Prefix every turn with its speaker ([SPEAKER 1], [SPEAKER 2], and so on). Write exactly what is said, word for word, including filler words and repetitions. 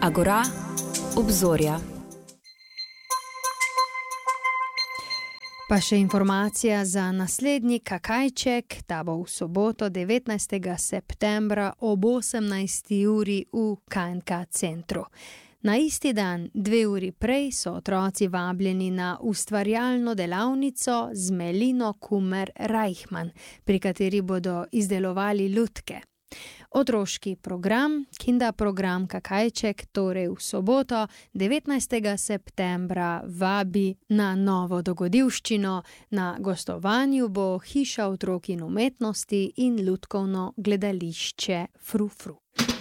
[SPEAKER 1] Agora, obzorja. Pa še informacija za naslednji Kakajček, ta bo v soboto devetnajstega septembra ob osemnajsti uri v K N K centru. Na isti dan, dve uri prej, so otroci vabljeni na ustvarjalno delavnico z Melino Kumer-Reichmann, pri kateri bodo izdelovali lutke. Otroški program, Kinda program Kakajček, torej v soboto devetnajstega septembra vabi na novo dogodivščino. Na gostovanju bo Hiša otrok in umetnosti in lutkovno gledališče Frufru.